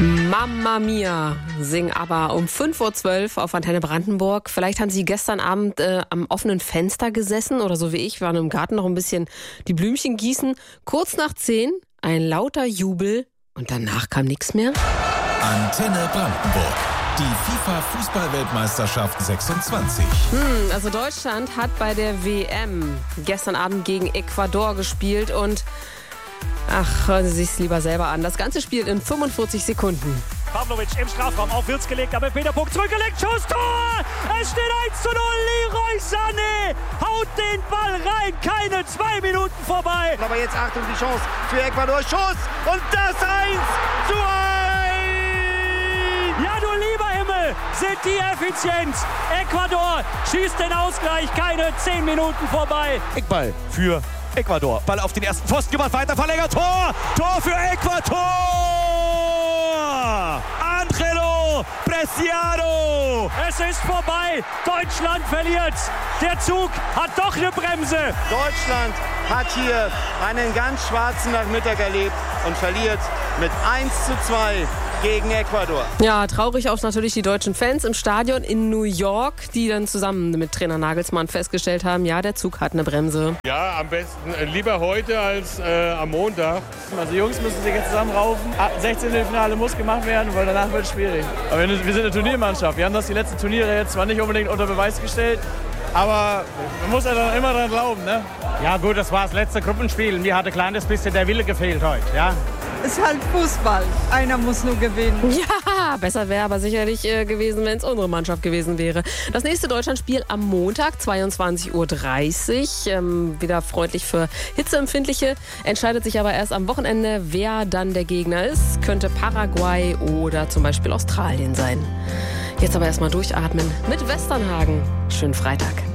Mamma Mia, sing aber um 5.12 Uhr auf Antenne Brandenburg. Vielleicht haben Sie gestern Abend am offenen Fenster gesessen oder so wie ich, waren im Garten noch ein bisschen die Blümchen gießen. Kurz nach 10 ein lauter Jubel und danach kam nichts mehr. Antenne Brandenburg. Die FIFA-Fußball-Weltmeisterschaft 26. Also Deutschland hat bei der WM gestern Abend gegen Ecuador gespielt und hören Sie sich's lieber selber an. Das ganze Spiel in 45 Sekunden. Pavlovic im Strafraum auf Wirtz gelegt, aber Peterpunkt zurückgelegt, Schuss, Tor! Es steht 1:0, Leroy Sané haut den Ball rein, keine 2 Minuten vorbei. Aber jetzt Achtung, die Chance für Ecuador, Schuss und das 1:1! Ja, du lieber Himmel, sind die effizient. Ecuador schießt den Ausgleich, keine 10 Minuten vorbei. Eckball für Ecuador. Ball auf den ersten Pfosten gemacht, weiter verlängert. Tor! Tor für Ecuador! Angelo Preciado! Es ist vorbei. Deutschland verliert. Der Zug hat doch eine Bremse. Deutschland hat hier einen ganz schwarzen Nachmittag erlebt und verliert mit 1:2 gegen Ecuador. Ja, traurig auch natürlich die deutschen Fans im Stadion in New York, die dann zusammen mit Trainer Nagelsmann festgestellt haben, ja, der Zug hat eine Bremse. Ja, am besten lieber heute als am Montag. Also die Jungs müssen sich jetzt zusammenraufen. 16. Finale muss gemacht werden, weil danach wird es schwierig. Aber wir sind eine Turniermannschaft. Wir haben das die letzten Turniere jetzt zwar nicht unbedingt unter Beweis gestellt, aber man muss ja dann immer dran glauben, ne? Ja gut, das war das letzte Gruppenspiel. Mir hat ein kleines bisschen der Wille gefehlt heute, ja. Es ist halt Fußball. Einer muss nur gewinnen. Ja, besser wäre aber sicherlich gewesen, wenn es unsere Mannschaft gewesen wäre. Das nächste Deutschlandspiel am Montag, 22:30 Uhr. Wieder freundlich für Hitzeempfindliche. Entscheidet sich aber erst am Wochenende, wer dann der Gegner ist. Könnte Paraguay oder zum Beispiel Australien sein. Jetzt aber erstmal durchatmen mit Westernhagen. Schönen Freitag.